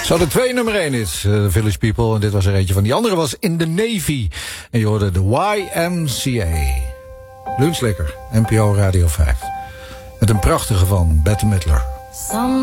Zo de 2 nummer 1 is Village People. En dit was er eentje van. Die andere was In the Navy. En je hoorde de YMCA. Lunch lekker. NPO Radio 5. Met een prachtige van Bette Midler.